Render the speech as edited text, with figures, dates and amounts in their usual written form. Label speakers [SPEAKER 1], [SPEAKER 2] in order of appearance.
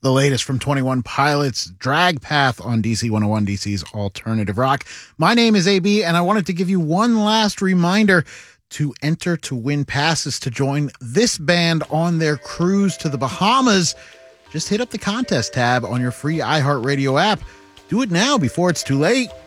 [SPEAKER 1] the latest from 21 Pilots, Drag Path on DC 101, DC's Alternative Rock. My name is AB, and I wanted to give you one last reminder to enter to win passes to join this band on their cruise to the Bahamas. Just hit up the contest tab on your free iHeartRadio app. Do it now before it's too late.